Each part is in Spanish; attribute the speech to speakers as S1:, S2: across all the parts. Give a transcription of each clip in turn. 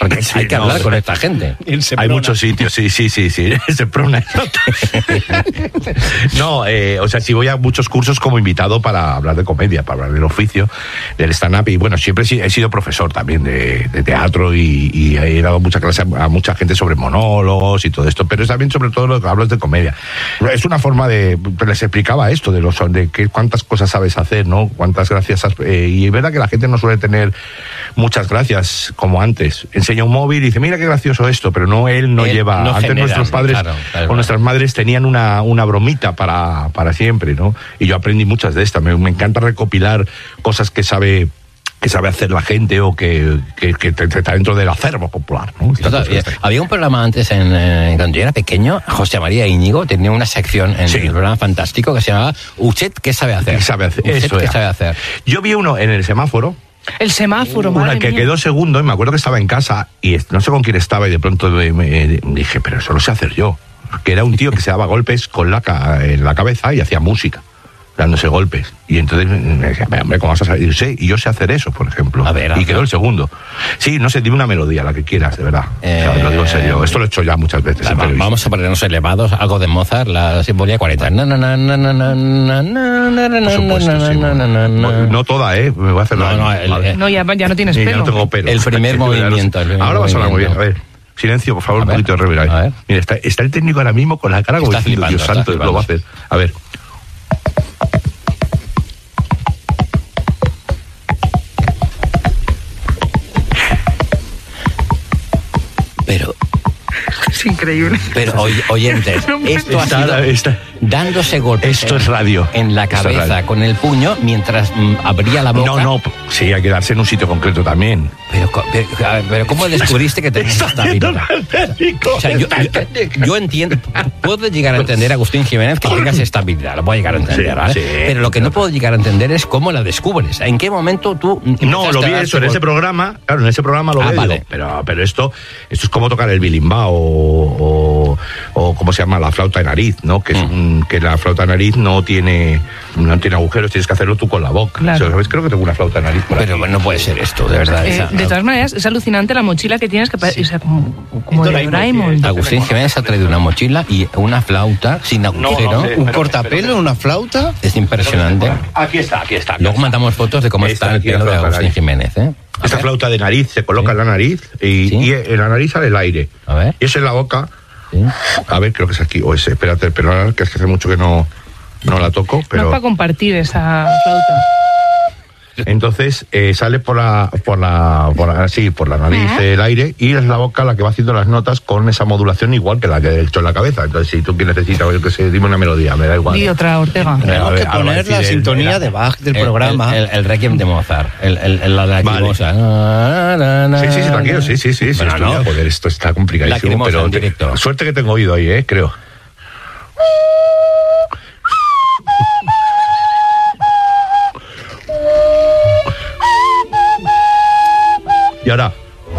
S1: Porque hay que hablar con esta gente.
S2: Hay muchos sitios, sí. Seprona. No, o sea, sí voy a muchos cursos como invitado para hablar de comedia, para hablar del oficio, del stand-up. Y bueno, siempre he sido profesor también de teatro y he dado mucha clase a mucha gente sobre monólogos y todo esto. Pero es también sobre todo lo que hablo de comedia. Es una forma de... Les explicaba esto, de cuántas cosas sabes hacer, ¿no? Cuántas gracias y es verdad que la gente no suele tener muchas gracias como antes. Enseña un móvil y dice, mira qué gracioso esto, pero él no lleva...
S1: No
S2: antes
S1: genera,
S2: nuestros padres o nuestras madres tenían una bromita para siempre, ¿no? Y yo aprendí muchas de estas. Me encanta recopilar cosas que sabe hacer la gente o que está dentro del acervo popular, ¿no?
S1: Había un programa antes cuando yo era pequeño, José María Íñigo tenía una sección en el programa fantástico que se llamaba ¿Usted qué sabe hacer?
S2: ¿Qué sabe hacer?
S1: ¿Usted qué sabe hacer?
S2: Yo vi uno en el semáforo.
S3: El semáforo,
S2: madre mía. Quedó segundo y me acuerdo que estaba en casa y no sé con quién estaba y de pronto me dije, pero eso lo sé hacer yo. Que era un tío que se daba golpes en la cabeza y hacía música, dándose golpes. Y entonces me decía, hombre, ¿cómo vas a salir? Y yo sé hacer eso, por ejemplo. Y quedó el segundo. Sí, no sé, dime una melodía, la que quieras, de verdad. Lo digo en serio. Esto lo he hecho ya muchas veces.
S1: Vamos a ponernos elevados, algo de Mozart, la Sinfonía 40.
S2: Por supuesto, sí. No toda, me voy a hacer
S3: no, ya no tienes pelo.
S2: Ya no tengo pelo.
S1: El primer movimiento.
S2: Ahora va a sonar muy bien, a ver. Silencio, por favor, un poquito de reverb ahí. Mira, está el técnico ahora mismo con la cara como diciendo, Dios santo, lo va a hacer. A ver.
S1: Pero...
S3: Es increíble.
S1: Pero, oyentes, esto ha sido dándose golpes.
S2: Esto es radio.
S1: En la cabeza, con el puño, mientras abría la boca.
S2: No, sí, hay que darse en un sitio concreto también.
S1: Pero ¿cómo descubriste que tenías estabilidad? O sea, yo entiendo, puedo llegar a entender, Agustín Jiménez, que tengas estabilidad, lo puedo llegar a entender, ¿vale? Pero lo que no puedo llegar a entender es cómo la descubres. ¿En qué momento tú...
S2: No, lo vi eso, en ese programa, claro, en ese programa lo veo, vale. Pero esto es como tocar el bilimbao o ¿cómo se llama? La flauta de nariz, ¿no? Que la flauta de nariz no tiene agujeros, tienes que hacerlo tú con la boca. Claro. ¿Sabes? Creo que tengo una flauta de nariz por
S1: Pero bueno, no puede ser esto, de verdad.
S3: De todas maneras, es alucinante la mochila que tienes, como de Doraemon.
S1: Agustín Jiménez ha traído una mochila y una flauta sin agujero.
S4: ¿Un cortapelo, una flauta?
S1: Es impresionante.
S2: Aquí está.
S1: Luego mandamos fotos de cómo está el pelo de Agustín Jiménez,
S2: Esta flauta de nariz se coloca en la nariz y en la nariz sale el aire.
S1: A ver.
S2: Y es en la boca. ¿Sí? A ver, creo que es aquí. O ese, espérate, pero que es que hace mucho que no la toco. Pero...
S3: No es para compartir esa flauta.
S2: Entonces sale por la nariz el aire y es la boca la que va haciendo las notas con esa modulación igual que la que he hecho en la cabeza. Entonces si tú necesitas, yo que sé, dime una melodía, me da igual.
S3: Y otra, Ortega.
S4: Tenemos que poner la sintonía de Bach del programa.
S1: El Requiem de Mozart, la lacrimosa.
S2: Vale. Sí, tranquilo, sí. Bueno, no. Joder, esto está complicadísimo, pero suerte que tengo oído ahí, creo. Y ahora.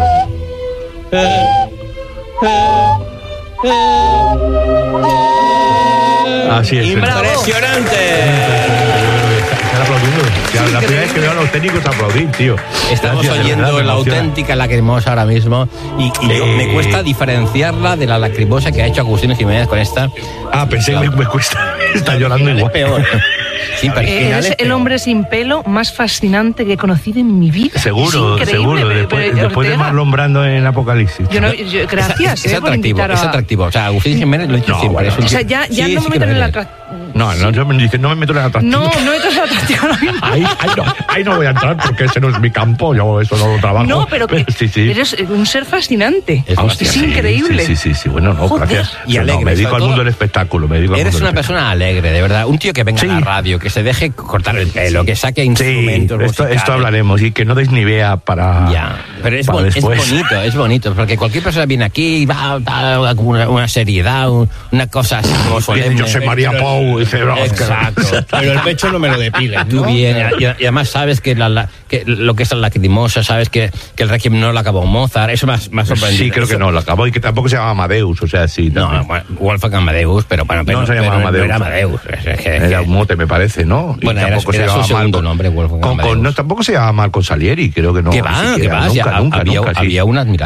S2: Así es.
S1: Impresionante.
S2: Están aplaudiendo. La primera vez que veo a los técnicos aplaudir, tío.
S1: Estamos oyendo la auténtica lacrimosa ahora mismo y me cuesta diferenciarla de la lacrimosa que ha hecho Agustín Jiménez con esta.
S2: Pensé que me cuesta. Está llorando igual.
S1: Peor. Sí,
S3: eres el hombre sin pelo más fascinante que he conocido en mi vida.
S2: Seguro. Después de Marlon Brando en Apocalipsis.
S3: Gracias.
S1: Es atractivo. O sea, Agustín Jiménez lo he dicho siempre.
S3: O sea, ya no me meten en la...
S2: No me meto en el atractivo.
S3: No meto en el atractivo.
S2: Ahí no voy a entrar porque ese no es mi campo, yo eso no lo trabajo.
S3: No, pero sí. Eres un ser fascinante. Es increíble.
S2: Sí, bueno, gracias.
S1: Y alegre.
S2: Me dedico al mundo del espectáculo.
S1: Eres una persona alegre, de verdad. Un tío que venga a la radio, que se deje cortar el pelo, que saque instrumentos musicales.
S2: Esto hablaremos y que no deis ni idea para...
S1: Ya, pero es bonito, porque cualquier persona viene aquí y va a una seriedad, una cosa así como solemne.
S2: Yo soy María Pou.
S1: Exacto.
S4: Pero el pecho no me lo depilen, ¿no?
S1: Tú bien, y además sabes que lo que es la lacrimosa, sabes que el Requiem no lo acabó Mozart, eso más sorprendente.
S2: Sí, creo que no lo acabó y que tampoco se llama Amadeus, o sea, sí.
S1: No, Wolfgang Amadeus, pero
S2: no se llama Amadeus.
S1: No era Amadeus.
S2: Era un mote, me parece, ¿no?
S1: Bueno, era su segundo nombre, Wolfgang Amadeus.
S2: Tampoco se llama mal con Salieri, creo que no.
S1: ¿Qué va?
S2: Nunca,
S1: había una admiración.